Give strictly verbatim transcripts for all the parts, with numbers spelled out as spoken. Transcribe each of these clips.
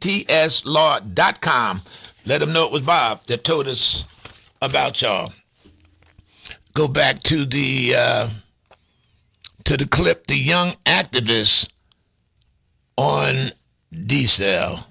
t s law dot com. Let them know it was Bob that told us about y'all. Go back to the uh, to the clip, the young activist on D-Cell.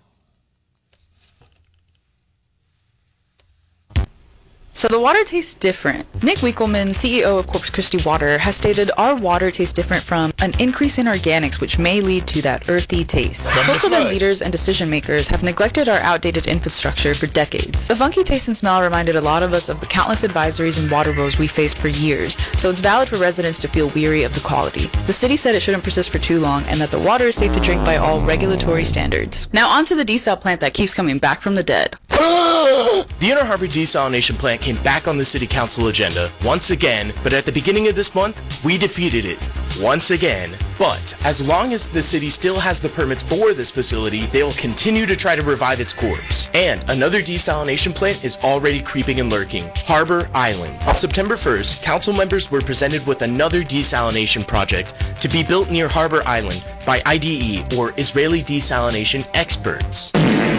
So the water tastes different. Nick Wickelman, C E O of Corpus Christi Water, has stated our water tastes different from an increase in organics, which may lead to that earthy taste. Coastal Bend leaders and decision makers have neglected our outdated infrastructure for decades. The funky taste and smell reminded a lot of us of the countless advisories and water woes we faced for years, so it's valid for residents to feel weary of the quality. The city said it shouldn't persist for too long and that the water is safe to drink by all regulatory standards. Now on to the desal plant that keeps coming back from the dead. The Inner Harbor Desalination Plant came back on the City Council agenda once again, but at the beginning of this month, we defeated it once again. But as long as the city still has the permits for this facility, they will continue to try to revive its corpse. And another desalination plant is already creeping and lurking, Harbor Island. On September first, council members were presented with another desalination project to be built near Harbor Island by I D E, or Israeli Desalination Experts.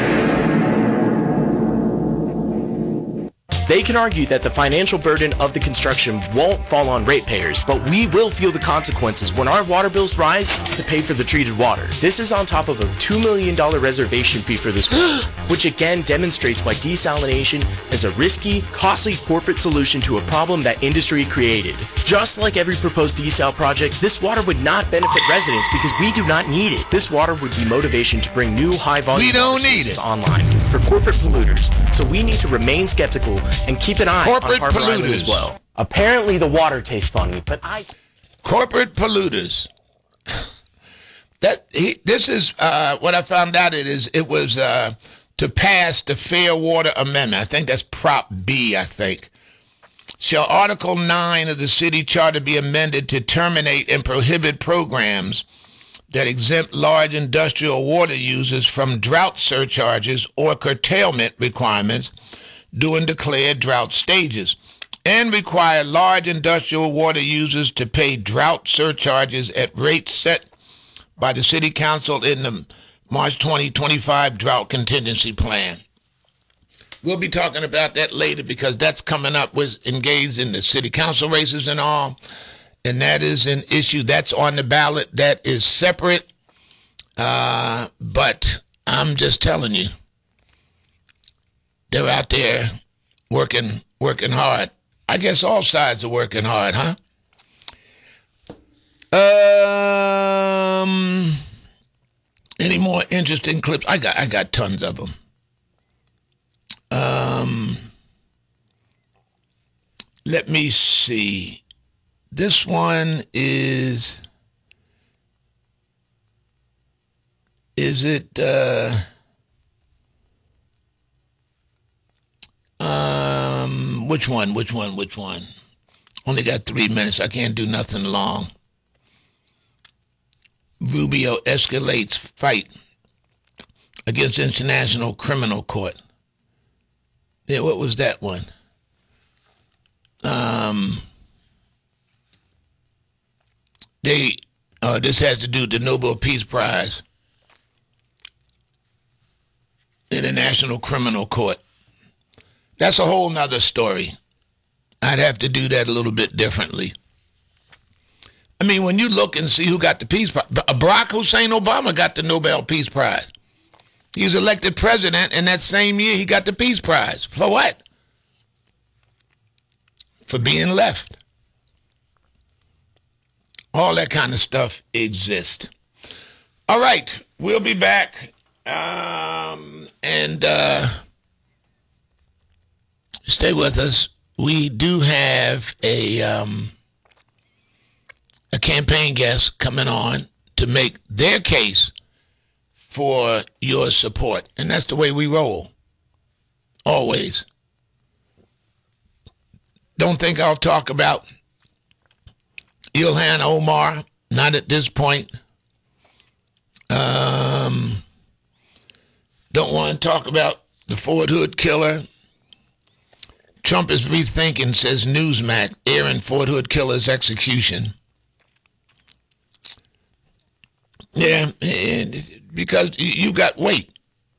They can argue that the financial burden of the construction won't fall on ratepayers, but we will feel the consequences when our water bills rise to pay for the treated water. This is on top of a two million dollars reservation fee for this work, which again demonstrates why desalination is a risky, costly corporate solution to a problem that industry created. Just like every proposed desal project, this water would not benefit residents because we do not need it. This water would be motivation to bring new high-volume we don't water need sources it. online for corporate polluters, so we need to remain skeptical and keep an eye Corporate on Harbor polluters. Island as well. Apparently the water tastes funny, but I... Corporate polluters. That he, this is uh, what I found out. It is it was uh, to pass the Fair Water Amendment. I think that's Prop B, I think. Shall Article nine of the city charter be amended to terminate and prohibit programs that exempt large industrial water users from drought surcharges or curtailment requirements during declared drought stages, and require large industrial water users to pay drought surcharges at rates set by the City Council in the March twenty twenty-five Drought Contingency Plan. We'll be talking about that later because that's coming up, with engaged in the City Council races and all, and that is an issue that's on the ballot that is separate, uh, but I'm just telling you, they're out there working working hard. I guess all sides are working hard, huh? Um, any more interesting clips? I got I got tons of them. Um, let me see. This one is is it uh Um, which one, which one, which one? Only got three minutes. I can't do nothing long. Rubio escalates fight against International Criminal Court. Yeah, what was that one? Um, they, uh, this has to do with the Nobel Peace Prize. International Criminal Court. That's a whole nother story. I'd have to do that a little bit differently. I mean, when you look and see who got the Peace Prize, Barack Hussein Obama got the Nobel Peace Prize. He was elected president, and that same year he got the Peace Prize. For what? For being left. All that kind of stuff exists. All right, we'll be back. Um, and... uh Stay with us. We do have a um, a campaign guest coming on to make their case for your support. And that's the way we roll. Always. Don't think I'll talk about Ilhan Omar. Not at this point. Um, don't want to talk about the Fort Hood killer. Trump is rethinking, says Newsmax, airing Fort Hood killer's execution. Yeah, because you got weight.